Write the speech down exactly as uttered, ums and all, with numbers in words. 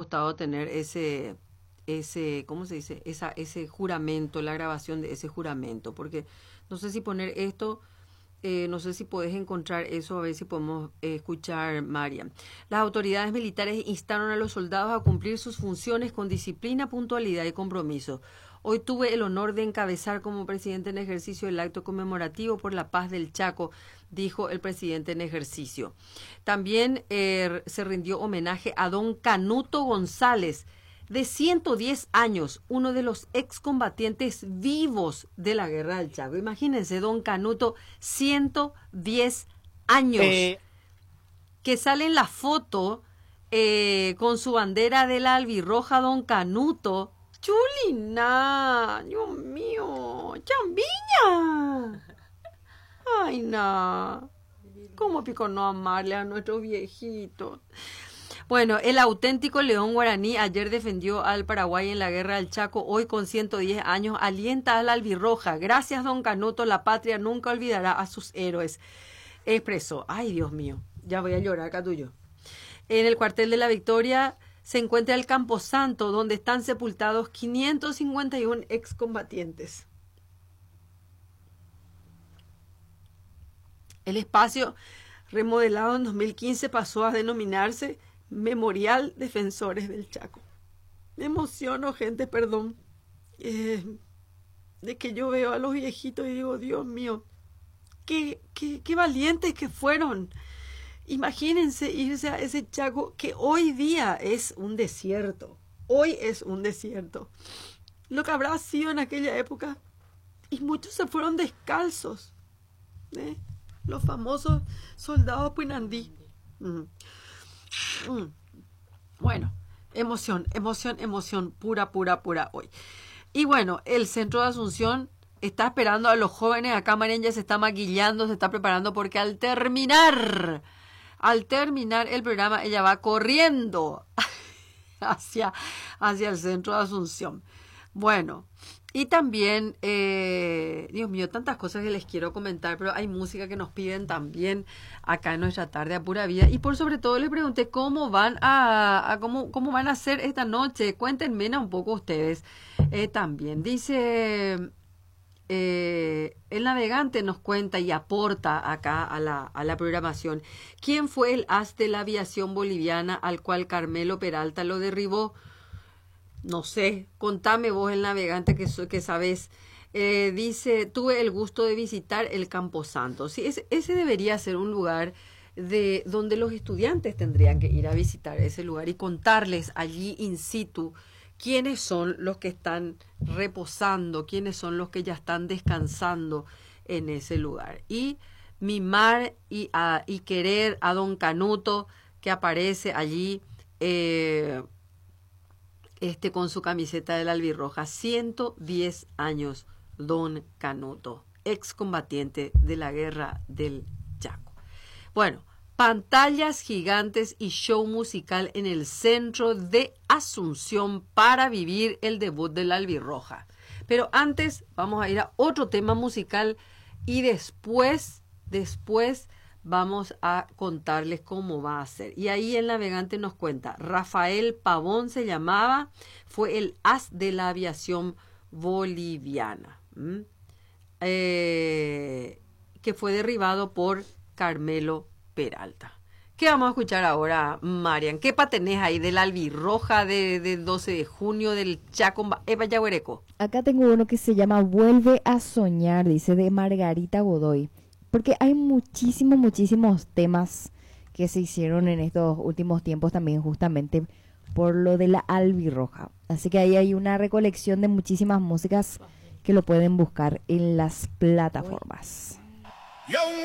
costado tener ese, ese, ¿cómo se dice? Esa, ese juramento, la grabación de ese juramento, porque no sé si poner esto, eh, no sé si podés encontrar eso, a ver si podemos eh, escuchar, María. Las autoridades militares instaron a los soldados a cumplir sus funciones con disciplina, puntualidad y compromiso. Hoy tuve el honor de encabezar como presidente en ejercicio el acto conmemorativo por la paz del Chaco, dijo el presidente en ejercicio. También eh, se rindió homenaje a don Canuto González, de ciento diez años, uno de los excombatientes vivos de la guerra del Chaco. Imagínense, don Canuto, ciento diez años, eh. que sale en la foto eh, con su bandera de la albirroja, don Canuto. Chulina, Dios mío, chambiña. Ay, no. ¿Cómo pico no amarle a nuestros viejitos? Bueno, el auténtico león guaraní ayer defendió al Paraguay en la guerra del Chaco. Hoy, con ciento diez años, alienta a la albirroja. Gracias, don Canuto, la patria nunca olvidará a sus héroes. Expresó. Ay, Dios mío, ya voy a llorar, Catullo. En el cuartel de la Victoria se encuentra el Camposanto, donde están sepultados quinientos cincuenta y uno excombatientes. El espacio, remodelado en dos mil quince, pasó a denominarse Memorial Defensores del Chaco. Me emociono, gente, perdón, eh, de que yo veo a los viejitos y digo, Dios mío, qué, qué, qué valientes que fueron. Imagínense irse a ese Chaco que hoy día es un desierto. Hoy es un desierto. Lo que habrá sido en aquella época. Y muchos se fueron descalzos. ¿eh? Los famosos soldados Puinandí. Mm. Mm. Bueno, emoción, emoción, emoción pura, pura, pura hoy. Y bueno, el Centro de Asunción está esperando a los jóvenes. Acá Marian ya se está maquillando, se está preparando porque al terminar... Al terminar el programa, ella va corriendo hacia, hacia el Centro de Asunción. Bueno, y también, eh, Dios mío, tantas cosas que les quiero comentar, pero hay música que nos piden también acá en nuestra tarde a pura vida. Y por sobre todo les pregunté cómo van a, a cómo, cómo van a hacer esta noche. Cuéntenme un poco ustedes eh, también. Dice... Eh, el navegante nos cuenta y aporta acá a la, a la programación. ¿Quién fue el as de la aviación boliviana al cual Carmelo Peralta lo derribó? No sé, contame vos, el navegante, que, que sabés. Eh, dice, tuve el gusto de visitar el Camposanto. Sí, ese, ese debería ser un lugar de donde los estudiantes tendrían que ir a visitar ese lugar y contarles allí in situ quiénes son los que están reposando, quiénes son los que ya están descansando en ese lugar. Y mimar y, a, y querer a don Canuto, que aparece allí eh, este, con su camiseta de la albirroja. ciento diez años, don Canuto, excombatiente de la guerra del Chaco. Bueno, pantallas gigantes y show musical en el Centro de Asunción para vivir el debut de la albirroja. Pero antes vamos a ir a otro tema musical y después, después vamos a contarles cómo va a ser. Y ahí el navegante nos cuenta, Rafael Pavón se llamaba, fue el as de la aviación boliviana, ¿Mm? eh, que fue derribado por Carmelo Peralta. ¿Qué vamos a escuchar ahora, Marian? ¿Qué pa tenés ahí de la albirroja de, de doce de junio del Chaco? Eva Yaguareco. Acá tengo uno que se llama Vuelve a soñar, dice, de Margarita Godoy. Porque hay muchísimos, muchísimos temas que se hicieron en estos últimos tiempos también justamente por lo de la albirroja. Así que ahí hay una recolección de muchísimas músicas que lo pueden buscar en las plataformas.